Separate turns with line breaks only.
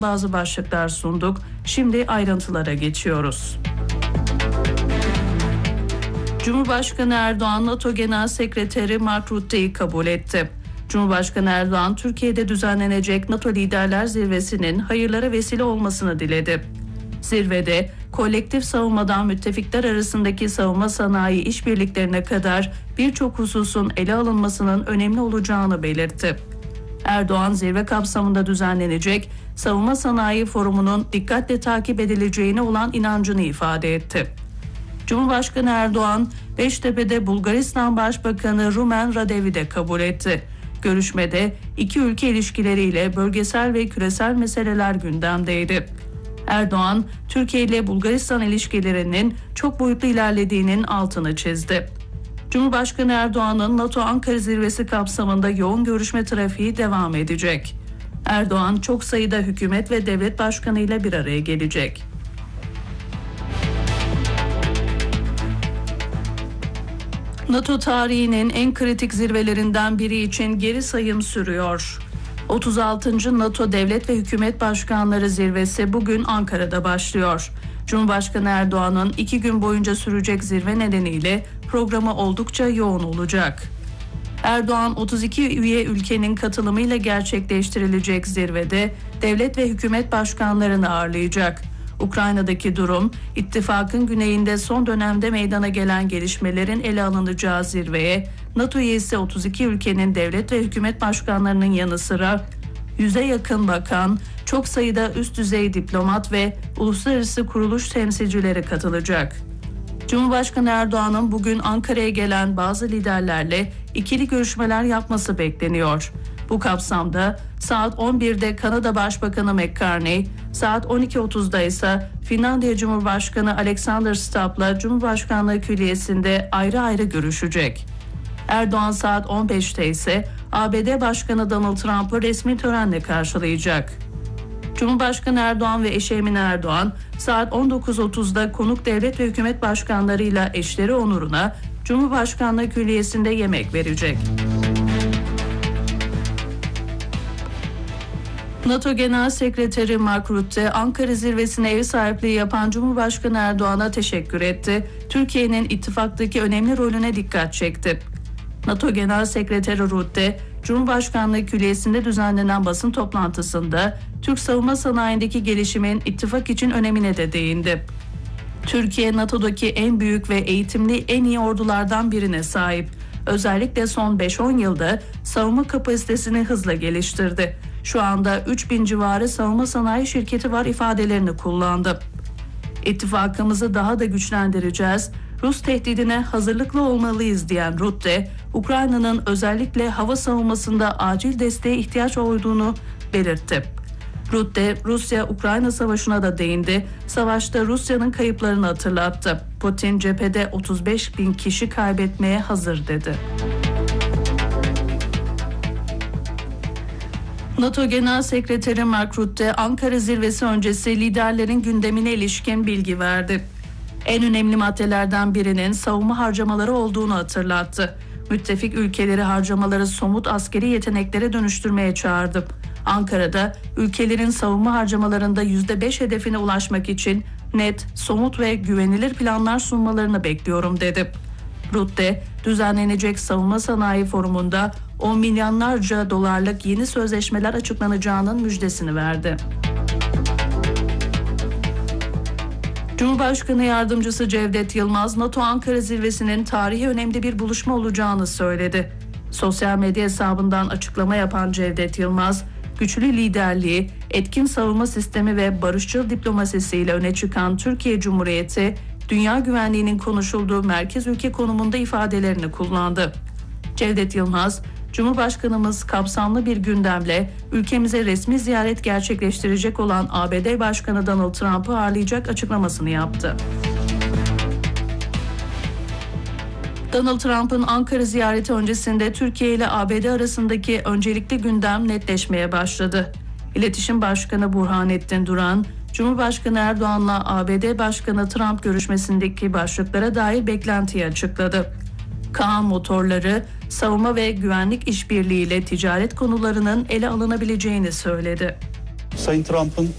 bazı başlıklar sunduk. Şimdi ayrıntılara geçiyoruz. Cumhurbaşkanı Erdoğan, NATO Genel Sekreteri Mark Rutte'yi kabul etti. Cumhurbaşkanı Erdoğan, Türkiye'de düzenlenecek NATO Liderler Zirvesi'nin hayırlara vesile olmasını diledi. Zirvede, kolektif savunmadan müttefikler arasındaki savunma sanayi işbirliklerine kadar birçok hususun ele alınmasının önemli olacağını belirtti. Erdoğan, zirve kapsamında düzenlenecek Savunma Sanayi Forumu'nun dikkatle takip edileceğine olan inancını ifade etti. Cumhurbaşkanı Erdoğan, Beştepe'de Bulgaristan Başbakanı Rumen Radev'i de kabul etti. Görüşmede iki ülke ilişkileriyle bölgesel ve küresel meseleler gündemdeydi. Erdoğan, Türkiye ile Bulgaristan ilişkilerinin çok boyutlu ilerlediğinin altını çizdi. Cumhurbaşkanı Erdoğan'ın NATO Ankara Zirvesi kapsamında yoğun görüşme trafiği devam edecek. Erdoğan çok sayıda hükümet ve devlet başkanıyla bir araya gelecek. NATO tarihinin en kritik zirvelerinden biri için geri sayım sürüyor. 36. NATO Devlet ve Hükümet Başkanları Zirvesi bugün Ankara'da başlıyor. Cumhurbaşkanı Erdoğan'ın 2 gün boyunca sürecek zirve nedeniyle programı oldukça yoğun olacak. Erdoğan, 32 üye ülkenin katılımıyla gerçekleştirilecek zirvede devlet ve hükümet başkanlarını ağırlayacak. Ukrayna'daki durum, ittifakın güneyinde son dönemde meydana gelen gelişmelerin ele alınacağı zirveye NATO üyesi 32 ülkenin devlet ve hükümet başkanlarının yanı sıra 100'e yakın bakan, çok sayıda üst düzey diplomat ve uluslararası kuruluş temsilcileri katılacak. Cumhurbaşkanı Erdoğan'ın bugün Ankara'ya gelen bazı liderlerle ikili görüşmeler yapması bekleniyor. Bu kapsamda saat 11'de Kanada Başbakanı McCartney, saat 12.30'da ise Finlandiya Cumhurbaşkanı Alexander Stubb'la Cumhurbaşkanlığı Külliyesi'nde ayrı ayrı görüşecek. Erdoğan saat 15'te ise ABD Başkanı Donald Trump'ı resmi törenle karşılayacak. Cumhurbaşkanı Erdoğan ve eşi Emine Erdoğan saat 19.30'da konuk devlet ve hükümet başkanlarıyla eşleri onuruna Cumhurbaşkanlığı Külliyesi'nde yemek verecek. NATO Genel Sekreteri Mark Rutte, Ankara Zirvesi'ne ev sahipliği yapan Cumhurbaşkanı Erdoğan'a teşekkür etti. Türkiye'nin ittifaktaki önemli rolüne dikkat çekti. NATO Genel Sekreteri Rutte, Cumhurbaşkanlığı Külliyesi'nde düzenlenen basın toplantısında Türk savunma sanayindeki gelişimin ittifak için önemine de değindi. Türkiye, NATO'daki en büyük ve eğitimli en iyi ordulardan birine sahip. Özellikle son 5-10 yılda savunma kapasitesini hızla geliştirdi. Şu anda 3000 civarı savunma sanayi şirketi var ifadelerini kullandı. İttifakımızı daha da güçlendireceğiz. Rus tehdidine hazırlıklı olmalıyız diyen Rutte, Ukrayna'nın özellikle hava savunmasında acil desteğe ihtiyaç olduğunu belirtti. Rutte, Rusya-Ukrayna savaşına da değindi. Savaşta Rusya'nın kayıplarını hatırlattı. Putin cephede 35.000 kişi kaybetmeye hazır dedi. NATO Genel Sekreteri Mark Rutte, Ankara Zirvesi öncesi liderlerin gündemine ilişkin bilgi verdi. En önemli maddelerden birinin savunma harcamaları olduğunu hatırlattı. Müttefik ülkeleri harcamaları somut askeri yeteneklere dönüştürmeye çağırdı. Ankara'da ülkelerin savunma harcamalarında %5 hedefine ulaşmak için net, somut ve güvenilir planlar sunmalarını bekliyorum dedi. Rutte, düzenlenecek Savunma Sanayi Forumu'nda 10 milyonlarca dolarlık yeni sözleşmeler açıklanacağının müjdesini verdi. Cumhurbaşkanı Yardımcısı Cevdet Yılmaz, NATO Ankara Zirvesi'nin tarihi önemli bir buluşma olacağını söyledi. Sosyal medya hesabından açıklama yapan Cevdet Yılmaz, güçlü liderliği, etkin savunma sistemi ve barışçıl diplomasisiyle öne çıkan Türkiye Cumhuriyeti, dünya güvenliğinin konuşulduğu merkez ülke konumunda ifadelerini kullandı. Cevdet Yılmaz, Cumhurbaşkanımız kapsamlı bir gündemle ülkemize resmi ziyaret gerçekleştirecek olan ABD Başkanı Donald Trump'ı ağırlayacak açıklamasını yaptı. Donald Trump'ın Ankara ziyareti öncesinde Türkiye ile ABD arasındaki öncelikli gündem netleşmeye başladı. İletişim Başkanı Burhanettin Duran, Cumhurbaşkanı Erdoğan'la ABD Başkanı Trump görüşmesindeki başlıklara dair beklentiyi açıkladı. Kaan motorları, savunma ve güvenlik işbirliğiyle ticaret konularının ele alınabileceğini söyledi.
Sayın Trump'ın